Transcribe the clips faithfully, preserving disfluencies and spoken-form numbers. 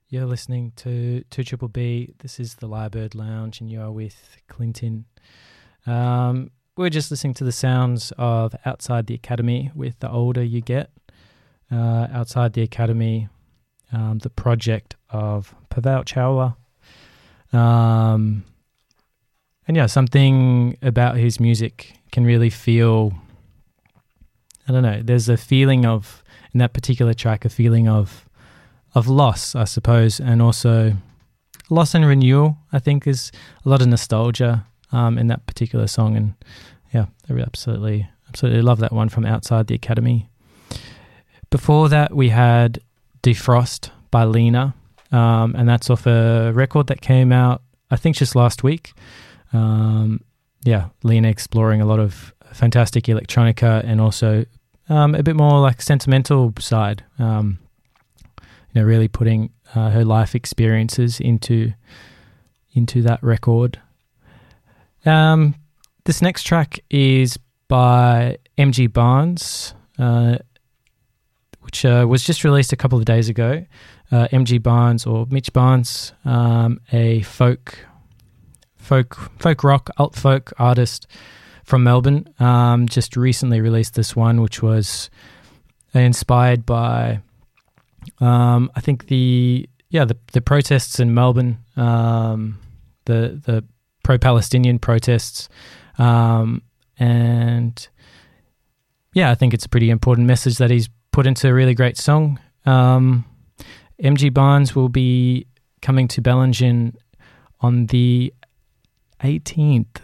You're listening to two Triple B. This is the Lyrebird Lounge, and you are with Clinton. Um, we're just listening to the sounds of Outside the Academy with The Older You Get. Uh, Outside the Academy, um, the project of Pavel Chawla. Um, and yeah, something about his music can really feel, I don't know, there's a feeling of, in that particular track, a feeling of of loss, I suppose, and also loss and renewal, I think, is a lot of nostalgia um, in that particular song. And yeah, I really absolutely, absolutely love that one from Outside the Academy. Before that, we had Defrost by Lena, um, and that's off a record that came out, I think, just last week. Um, yeah, Lena exploring a lot of fantastic electronica and also um, a bit more like sentimental side. Um, you know, really putting uh, her life experiences into into that record. Um, this next track is by M G Barnes, uh, which uh, was just released a couple of days ago. Uh, M G Barnes, or Mitch Barnes, um, a folk, folk, folk rock, alt folk artist from Melbourne, um, just recently released this one, which was inspired by, um, I think the yeah the the protests in Melbourne, um, the the pro-Palestinian protests, um, and yeah, I think it's a pretty important message that he's put into a really great song. Um, M G Barnes will be coming to Bellingen on the eighteenth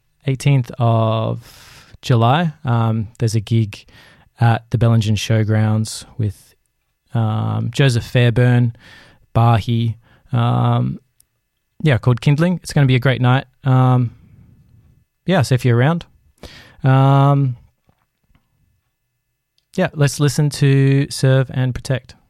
of July. Um, there's a gig at the Bellingen Showgrounds with um, Joseph Fairburn, Bahi, um, yeah, called Kindling. It's going to be a great night. Um, yeah, so if you're around, um, yeah, let's listen to Serve and Protect.